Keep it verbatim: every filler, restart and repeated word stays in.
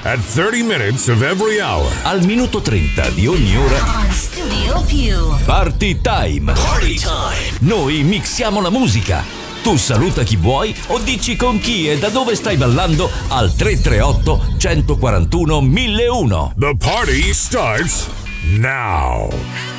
at thirty minutes of every hour. Al minuto trenta di ogni ora. On Studio Più. Party Time. Party time. Noi mixiamo la musica. Tu saluta chi vuoi o dici con chi e da dove stai ballando al tre tre otto, uno quattro uno, mille uno. The party starts now.